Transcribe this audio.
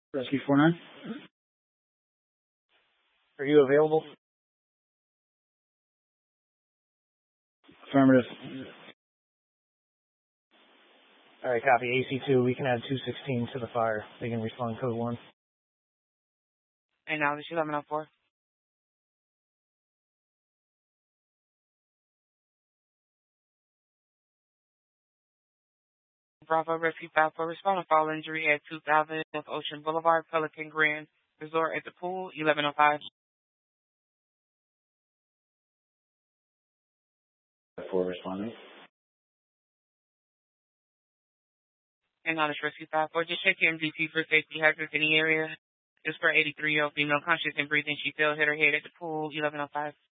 Rescue 49. Are you available? Affirmative. All right, copy. AC2, we can add 216 to the fire. They can respond code 1. And now this is 1104. Bravo Rescue 54, respond to fall injury at 2000 North Ocean Boulevard, Pelican Grand Resort at the pool, 1105. 4 responding. And now this Rescue 54, just check your MVP for safety hazards in the area. It's for 83-year-old female conscious and breathing. She fell, hit her head at the pool, 1105.